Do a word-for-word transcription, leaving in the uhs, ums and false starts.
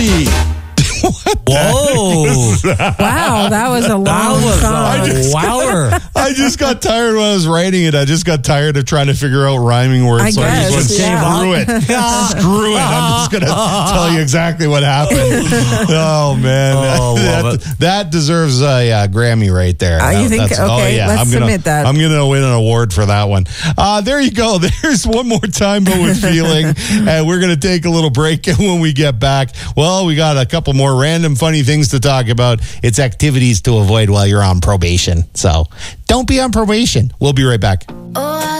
Activity. Whoa. Wow, that was a long That was song. a wower. I just got tired when I was writing it. I just got tired of trying to figure out rhyming words. I so guess, I just went, yeah. screw it. Screw it. I'm just going to tell you exactly what happened. Oh, man. Oh, that, love it. that deserves a uh, Grammy right there. Uh, you That- think? that's- Okay, let's I'm gonna, submit that. I'm going to win an award for that one. Uh, there you go. There's one more time, but with feeling. And we're going to take a little break. And when we get back, well, we got a couple more random funny things to talk about. It's activities to avoid while you're on probation. So don't be on probation. We'll be right back. Oh, I